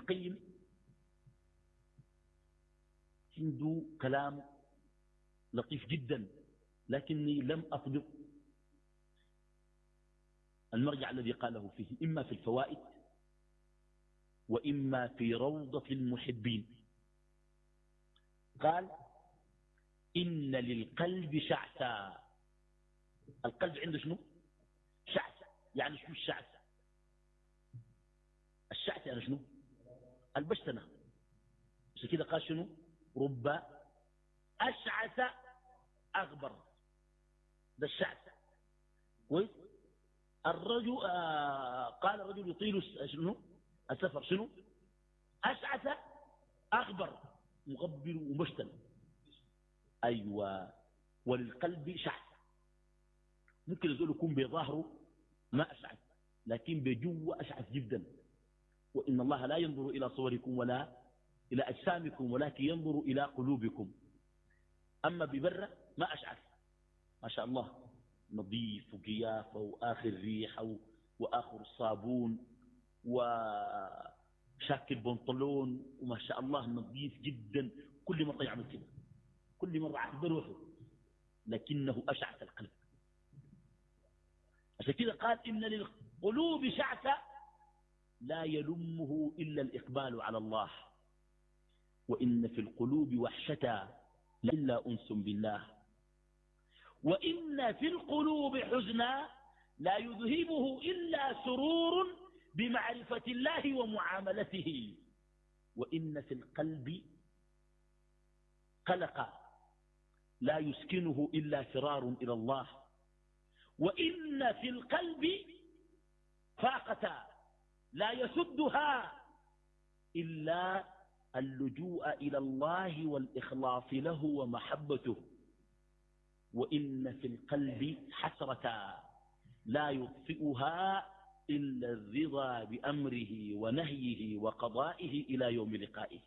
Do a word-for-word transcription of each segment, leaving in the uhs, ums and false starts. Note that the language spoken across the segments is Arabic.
القيم عنده كلام لطيف جدا، لكني لم أطبق المرجع الذي قاله فيه، إما في الفوائد وإما في روضة المحبين. قال إن للقلب شعثا. القلب عنده شنو؟ شعث. يعني شنو الشعث؟ الشعث يعني شنو؟ البشتنة. عشان كده قال شنو؟ رب أشعث أغبر، ده الشعث. كويس. الرجل آه قال الرجل يطيل شنو؟ السفر شنو؟ أشعث أغبر، مغبر ومشتل. أيوة. وللقلب شعث. ممكن يقول يكون بظاهره ما أشعث، لكن بجوه أشعث جدا. وإن الله لا ينظر إلى صوركم ولا إلى أجسامكم ولكن ينظر إلى قلوبكم. أما ببرة ما أشعث، ما شاء الله، نظيف وقيافة وآخر ريحة وآخر الصابون وشاكل بنطلون وما شاء الله نظيف جدا. كل مرة يعمل كده، كل مرة عاد بروحه، لكنه أشعث القلب. عشان كده قال إن للقلوب شعثة لا يلمه إلا الإقبال على الله، وإن في القلوب وحشة إلا أنس بالله، وإن في القلوب حزنا لا يذهبه إلا سرور بمعرفة الله ومعاملته، وإن في القلب قلق لا يسكنه إلا فرار إلى الله، وإن في القلب فاقة لا يسدها إلا اللجوء إلى الله والإخلاص له ومحبته، وإن في القلب حسرة لا يطفئها إلا الرضا بأمره ونهيه وقضائه إلى يوم لقائه.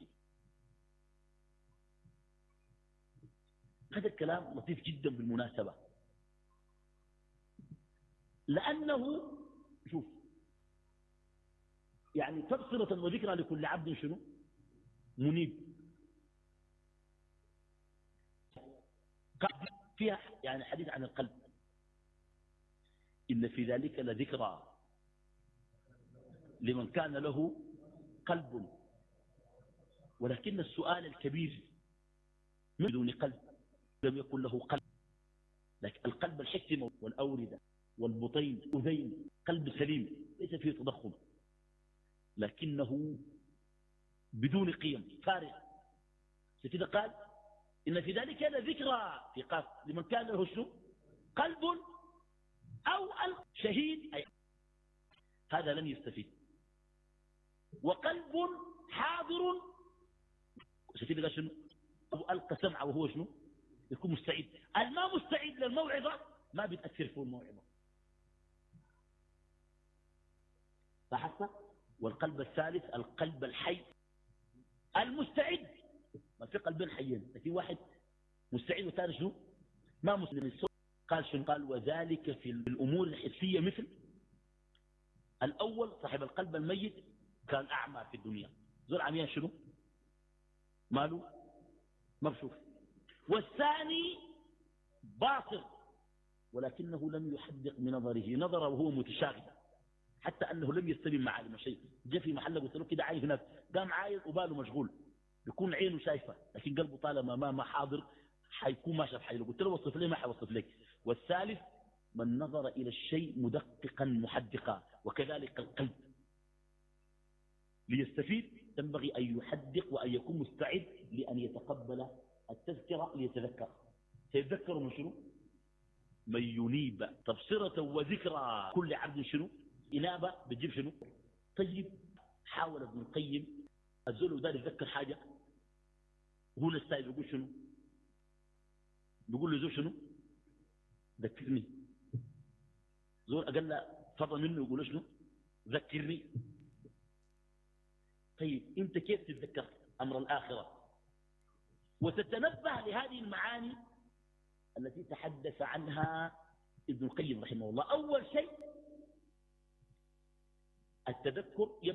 هذا الكلام لطيف جدا بالمناسبة، لأنه شوف يعني تبصرة وذكرى لكل عبد شنو؟ منيب. فيها يعني حديث عن القلب، إن في ذلك لذكرى لمن كان له قلب. ولكن السؤال الكبير من دون قلب لم يكن له قلب، لكن القلب الحكمة والأوردة والبطين أذين، قلب سليم ليس فيه تضخم، لكنه بدون قيم فارغ. كده قال إن في ذلك لذكرى في قاف لمن كان له شنو؟ قلب أو شهيد، أي هذا لن يستفيد. وقلب حاضر كده قال شنو؟ أو ألقى سمعه وهو شنو؟ يكون مستعد. الما مستعد للموعظة ما بتأثر فيه الموعظة. لاحظت؟ والقلب الثالث القلب الحي المستعد. ما في قلبين حيين، لكن واحد مستعد وثاني شنو؟ ما مستعد. قال شنو؟ قال وذلك في الأمور الحسية مثل الأول صاحب القلب الميت كان أعمى في الدنيا، زول عميان شنو؟ ماله؟ ما بشوف. والثاني باصر ولكنه لم يحدق من نظره، نظره وهو متشاغل حتى أنه لم يستلم معالم شيء. جاء في محل قلت له كده عايز هناك، قام عايز وباله مشغول، بيكون عينه شايفة لكن قلبه طالما ما ما حاضر حيكون ما شاف حيله. قلت له وصف لي ما حيوصف لك. والثالث من نظر إلى الشيء مدققا محدقا، وكذلك القلب ليستفيد ينبغي أن يحدق وأن يكون مستعد لأن يتقبل التذكرة ليتذكر. سيتذكر من شنو؟ من ينيب. تبصرة وذكرى كل عبد شنو؟ إنابة بتجيب شنو؟ طيب حاول ابن القيم الزول دار يتذكر حاجة وهو السائل يقول شنو؟ بيقول له زول شنو؟ ذكرني. زول أقل فضل منه يقول له شنو؟ ذكرني. طيب أنت كيف تتذكر أمر الآخرة وتتنبه لهذه المعاني التي تحدث عنها ابن القيم رحمه الله؟ أول شيء التذكر